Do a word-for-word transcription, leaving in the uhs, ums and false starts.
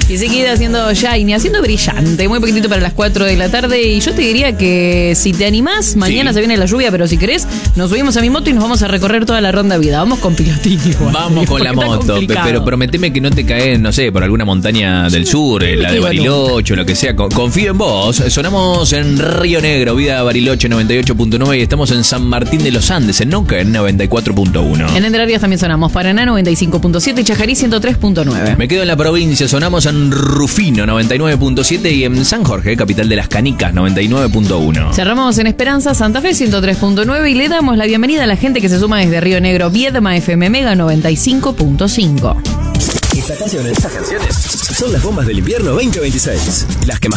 Y se queda haciendo shiny, haciendo brillante, muy poquitito para las cuatro de la tarde. Y yo te diría que si te animás, mañana Sí. se viene la lluvia, pero si querés, nos subimos a mi moto y nos vamos a recorrer toda la ronda vida. Vamos con pilotín igual. Vamos con la Porque está moto, pe- complicado. pero prometeme que no te caes, no sé, por alguna montaña del sur, eh, la de Digo, Bariloche o lo que sea. Co- Confío en vos. Sonamos en Río Negro, Vida Bariloche noventa y ocho punto nueve y estamos en San Martín de los Andes, en Neuquén en noventa y cuatro punto uno. En Entre Ríos también sonamos Paraná noventa y cinco punto siete y Chajarí ciento tres punto nueve. Me quedo en la provincia, sonamos en Rufino noventa y nueve punto siete y en San Jorge, capital de las Canicas, noventa y nueve punto uno. Cerramos en Esperanza, Santa Fe ciento tres punto nueve y le damos la bienvenida a la gente que se suma desde Río Negro, Viedma F M Mega noventa y cinco punto cinco. Estas canciones, estas canciones son las bombas del invierno veinte veintiséis. Las que más